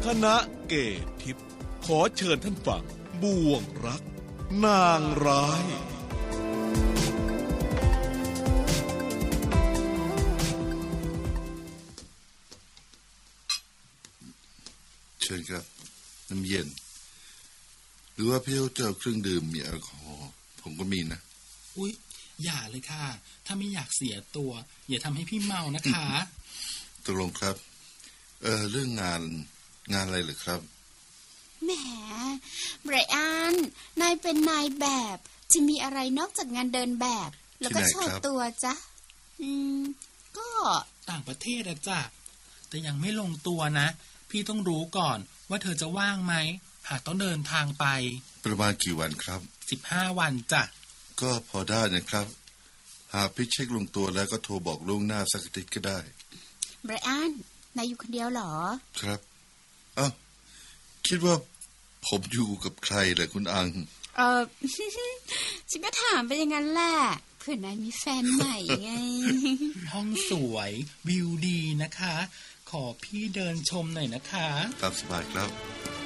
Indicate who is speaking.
Speaker 1: คณะเกตทิพย์ขอเชิญท่านฟังบ่วงรักนางร้าย
Speaker 2: เชิญครับน้ำเย็นหรือว่าพี่เขาจะเอาเครื่องดื่มมีแอลกอฮอล์ผมก็มีนะ
Speaker 3: อุ๊ยอย่าเลยค่ะถ้าไม่อยากเสียตัวอย่าทำให้พี่เมานะคะ
Speaker 2: ตกลงครับเรื่องงานอะไรเหรอครับ
Speaker 4: แหมไบรอันนายเป็นนายแบบจะมีอะไรนอกจากงานเดินแบบแล้วก็โชว์ตัวจ๊ะก็
Speaker 3: ต่างประเทศอะจ้ะแต่ยังไม่ลงตัวนะพี่ต้องรู้ก่อนว่าเธอจะว่างไหมหากต้องเดินทางไป
Speaker 2: ประมาณกี่วันครับ
Speaker 3: 15 วันจ้ะ
Speaker 2: ก็พอได้นะครับหากพี่เช็คลงตัวแล้วก็โทรบอกล่วงหน้าสักอาทิตย์ก็ได้
Speaker 4: ไบรอันนายอยู่คนเดียวเหรอ
Speaker 2: ครับคิดว่าผมอยู่กับใครล่ะคุณอัง
Speaker 4: ฉันก็ถามไปอย่างนั้นแหละเผื่อนายมีแฟนใหม่ไง
Speaker 3: ห้องสวยวิวดีนะคะขอพี่เดินชมหน่อยนะคะ
Speaker 2: ตามสบายครับ